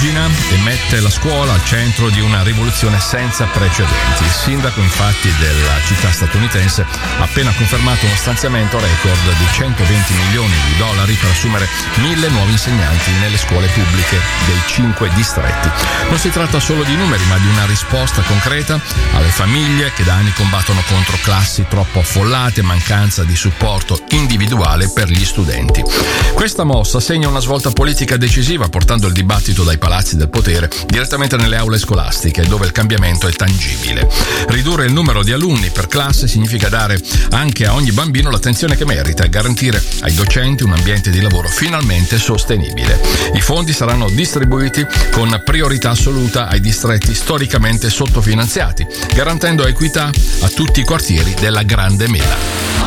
pagina e mette la scuola al centro di una rivoluzione senza precedenti. Il sindaco, infatti, della città statunitense ha appena confermato uno stanziamento record di 120 milioni di dollari per assumere 1.000 nuovi insegnanti nelle scuole pubbliche dei 5 distretti. Non si tratta solo di numeri, ma di una risposta concreta alle famiglie che da anni combattono contro classi troppo affollate e mancanza di supporto individuale per gli studenti. Questa mossa segna una svolta politica decisiva, portando il dibattito dai palazzi del potere direttamente nelle aule scolastiche, dove il cambiamento è tangibile. Ridurre il numero di alunni per classe significa dare anche a ogni bambino l'attenzione che merita e garantire ai docenti un ambiente di lavoro finalmente sostenibile. I fondi saranno distribuiti con priorità assoluta ai distretti storicamente sottofinanziati, garantendo equità a tutti i quartieri della Grande Mela.